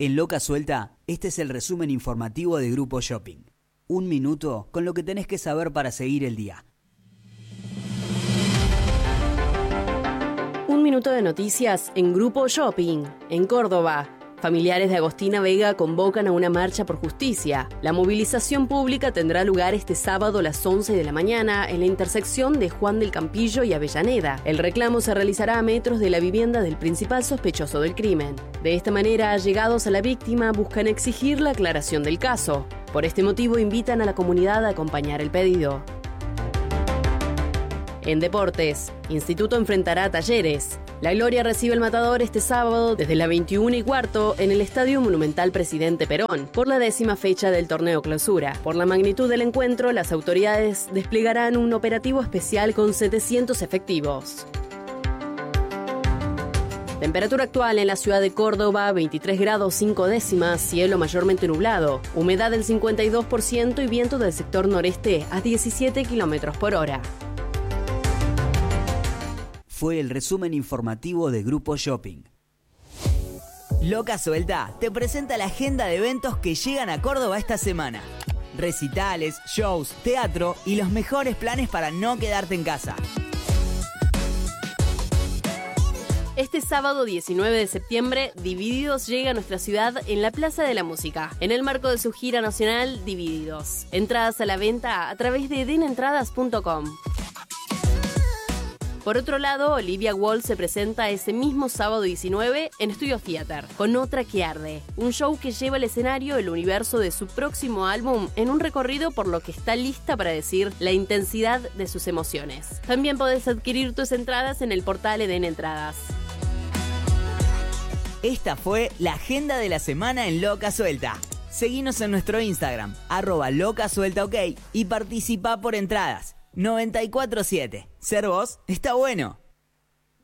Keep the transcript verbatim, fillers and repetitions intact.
En Loca Suelta, este es el resumen informativo de Grupo Shopping. Un minuto con lo que tenés que saber para seguir el día. Un minuto de noticias en Grupo Shopping. En Córdoba, familiares de Agostina Vega convocan a una marcha por justicia. La movilización pública tendrá lugar este sábado a las once de la mañana en la intersección de Juan del Campillo y Avellaneda. El reclamo se realizará a metros de la vivienda del principal sospechoso del crimen. De esta manera, allegados a la víctima buscan exigir la aclaración del caso. Por este motivo, invitan a la comunidad a acompañar el pedido. En deportes, Instituto enfrentará a Talleres. La Gloria recibe el Matador este sábado desde las veintiuna y cuarto en el Estadio Monumental Presidente Perón, por la décima fecha del torneo clausura. Por la magnitud del encuentro, las autoridades desplegarán un operativo especial con setecientos efectivos. Temperatura actual en la ciudad de Córdoba, veintitrés grados cinco décimas, cielo mayormente nublado, humedad del cincuenta y dos por ciento y viento del sector noreste a diecisiete kilómetros por hora. Fue el resumen informativo de Grupo Shopping. Loca Suelta te presenta la agenda de eventos que llegan a Córdoba esta semana. Recitales, shows, teatro y los mejores planes para no quedarte en casa. Este sábado diecinueve de septiembre, Divididos llega a nuestra ciudad en la Plaza de la Música, en el marco de su gira nacional Divididos. Entradas a la venta a través de den entradas punto com. Por otro lado, Olivia Wall se presenta ese mismo sábado diecinueve en Studio Theater, con Otra que Arde, un show que lleva al escenario el universo de su próximo álbum en un recorrido por lo que está lista para decir la intensidad de sus emociones. También podés adquirir tus entradas en el portal Eden Entradas. Esta fue la agenda de la semana en Loca Suelta. Seguinos en nuestro Instagram, arroba Loca Suelta OK, y participa por entradas. noventa y cuatro siete. Ser vos está bueno.